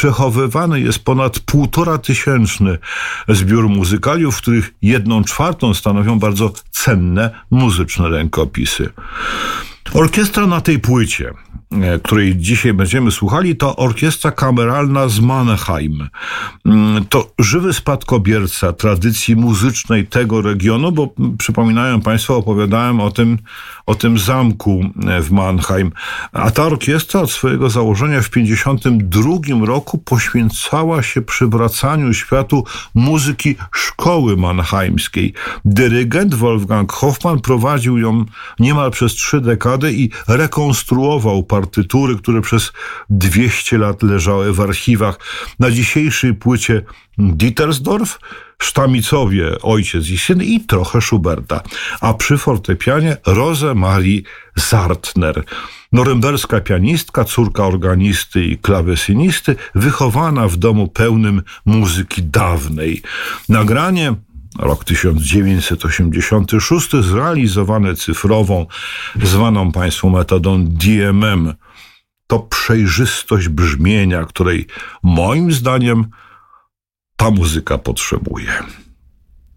przechowywany jest ponad 1500 zbiór muzykaliów, w których 1/4 stanowią bardzo cenne muzyczne rękopisy. Orkiestra na tej płycie, której dzisiaj będziemy słuchali, to orkiestra kameralna z Mannheim. To żywy spadkobierca tradycji muzycznej tego regionu, bo przypominają Państwo, opowiadałem o tym zamku w Mannheim. A ta orkiestra od swojego założenia w 1952 roku poświęcała się przywracaniu światu muzyki szkoły mannheimskiej. Dyrygent Wolfgang Hofmann prowadził ją niemal przez 3 dekady i rekonstruował partytury, które przez 200 lat leżały w archiwach. Na dzisiejszej płycie Dittersdorf, Sztamicowie, ojciec i syn i trochę Schuberta, a przy fortepianie Rosemarie Sartner, norymberska pianistka, córka organisty i klawesynisty, wychowana w domu pełnym muzyki dawnej. Nagranie rok 1986, zrealizowane cyfrową, zwaną Państwu metodą DMM. To przejrzystość brzmienia, której moim zdaniem ta muzyka potrzebuje.